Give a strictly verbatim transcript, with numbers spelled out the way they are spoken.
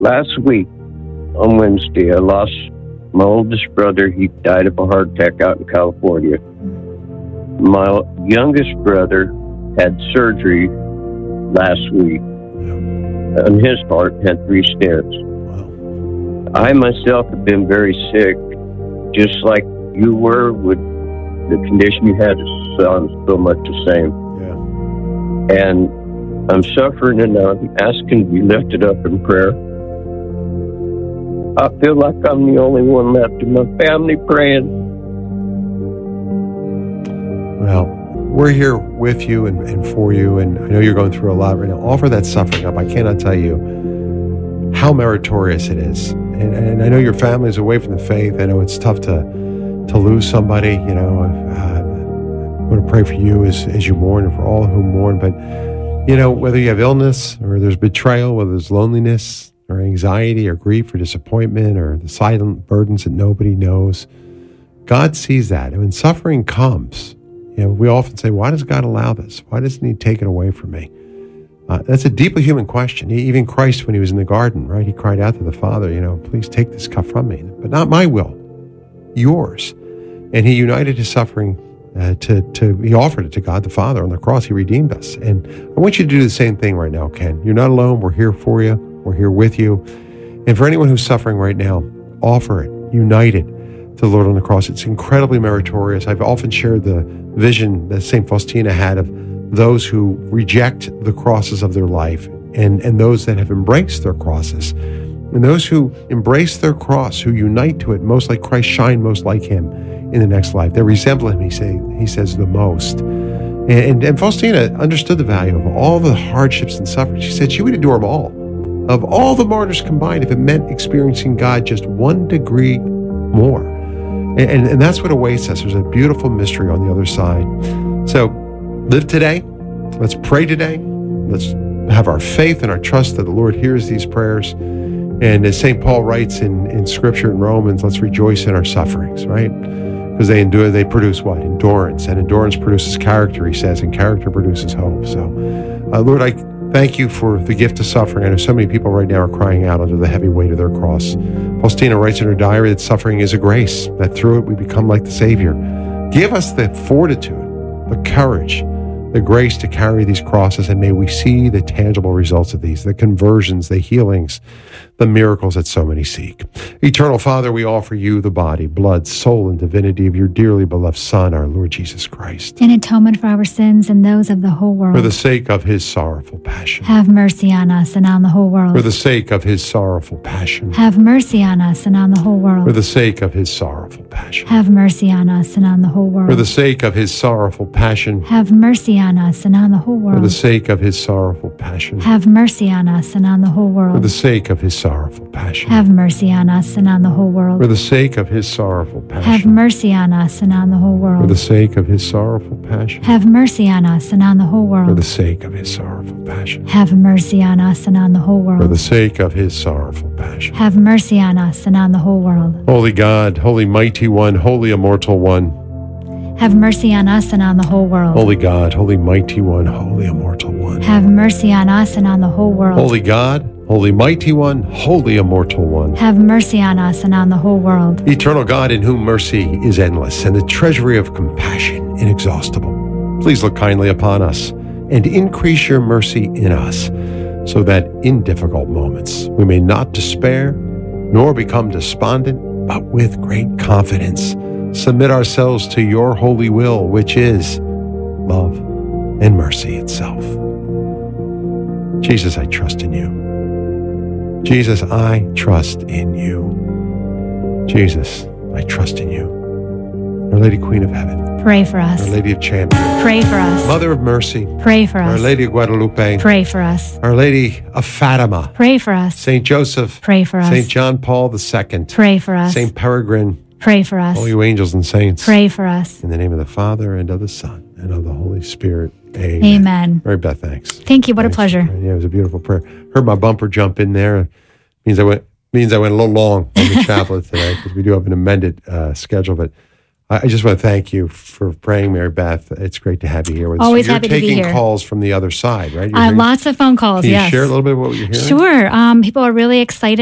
last week on Wednesday, I lost my oldest brother. He died of a heart attack out in California. My youngest brother had surgery last week on his heart, had three stents. Wow. I myself have been very sick, just like you were with the condition you had. Sounds so much the same. Yeah. And I'm suffering, and I'm asking to be lifted up in prayer. I feel like I'm the only one left in my family praying. Well, we're here with you and, and for you, and I know you're going through a lot right now. Offer that suffering up. I cannot tell you how meritorious it is. And, and I know your family is away from the faith. I know it's tough to to lose somebody. You know, uh, I want to pray for you as, as you mourn and for all who mourn. But, you know, whether you have illness or there's betrayal, whether there's loneliness or anxiety or grief or disappointment or the silent burdens that nobody knows, God sees that. And when suffering comes, you know, we often say, why does God allow this? Why doesn't he take it away from me? Uh, that's a deeply human question. Even Christ, when he was in the garden, right, he cried out to the Father, you know, please take this cup from me, but not my will, yours. And he united his suffering uh, to, to, he offered it to God the Father on the cross. He redeemed us. And I want you to do the same thing right now, Ken. You're not alone. We're here for you. We're here with you. And for anyone who's suffering right now, offer it, united to the Lord on the cross. It's incredibly meritorious. I've often shared the vision that Saint Faustina had of those who reject the crosses of their life and, and those that have embraced their crosses. And those who embrace their cross, who unite to it, most like Christ, shine most like him in the next life. They resemble him, he, say, he says, the most. And, and, and Faustina understood the value of all the hardships and suffering. She said she would endure them all. Of all the martyrs combined, if it meant experiencing God just one degree more. And, and, and that's what awaits us. There's a beautiful mystery on the other side. So live today. Let's pray today. Let's have our faith and our trust that the Lord hears these prayers. And as Saint Paul writes in, in Scripture in Romans, let's rejoice in our sufferings, right? Because they endure, they produce what? Endurance. And endurance produces character, he says, and character produces hope. So, uh, Lord, I thank you for the gift of suffering. I know so many people right now are crying out under the heavy weight of their cross. Faustina writes in her diary that suffering is a grace, that through it we become like the Savior. Give us the fortitude, the courage, the grace to carry these crosses, and may we see the tangible results of these, the conversions, the healings, the miracles that so many seek. Eternal Father, we offer you the body, blood, soul, and divinity of your dearly beloved Son, our Lord Jesus Christ. In atonement for our sins and those of the whole world. For the sake of his sorrowful passion. Have mercy on us and on the whole world. For the sake of his sorrowful passion. Have mercy on us and on the whole world. For the sake of his sorrowful passion. Have mercy on us and on the whole world. For the sake of his sorrowful passion. Have mercy on us and on the whole world. For the sake of his sorrowful passion. Have mercy on us and on the whole world. For the sake of his sorrowful passion. Have mercy on us and on the whole world. For the sake of his sorrowful passion. Have mercy on us and on the whole world. For the sake of his sorrowful passion. Have mercy on us and on the whole world. For the sake of his sorrowful passion. Have mercy on us and on the whole world. For the sake of his sorrowful passion. Have mercy on us and on the whole world. Holy God, holy mighty one, holy immortal one. Have mercy on us and on the whole world. Holy God, holy mighty one, holy immortal one. Have mercy on us and on the whole world. Holy God, holy mighty one, holy immortal one. Have mercy on us and on the whole world. Eternal God, in whom mercy is endless and the treasury of compassion inexhaustible, please look kindly upon us and increase your mercy in us, so that in difficult moments we may not despair nor become despondent, but with great confidence submit ourselves to your holy will, which is love and mercy itself. Jesus, I trust in you. Jesus, I trust in you. Jesus, I trust in you. Our Lady Queen of Heaven. Pray for us. Our Lady of Champions. Pray for us. Mother of Mercy. Pray for us. Our Lady of Guadalupe. Pray for us. Our Lady of Fatima. Pray for us. Saint Joseph. Pray for us. Saint John Paul the Second. Pray for us. Saint Peregrine. Pray for us. All you angels and saints. Pray for us. In the name of the Father, and of the Son, and of the Holy Spirit. Amen. Amen. Mary Beth, thanks. Thank you. What Thanks. a pleasure. Yeah, it was a beautiful prayer. Heard my bumper jump in there. Means I went means I went a little long on the chaplet today, because we do have an amended uh, schedule. But I I just want to thank you for praying, Mary Beth. It's great to have you here with us. Always You're happy to be taking here. calls from the other side, right? You're Uh, hearing- lots of phone calls, Can you yes. share a little bit of what you're hearing? Sure. Um, people are really excited